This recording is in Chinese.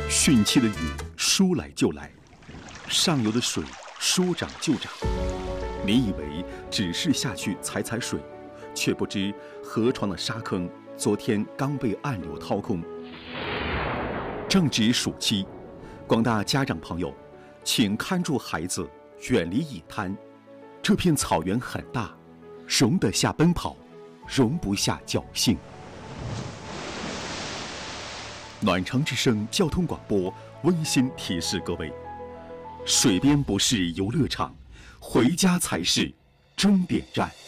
汛期的雨说来就来，上游的水说涨就涨。你以为只是下去踩踩水，却不知河床的沙坑昨天刚被暗流掏空。正值暑期，广大家长朋友，请看住孩子，远离野滩。这片草原很大，容得下奔跑，容不下侥幸。暖城之声交通广播温馨提示各位：水边不是游乐场，回家才是终点站。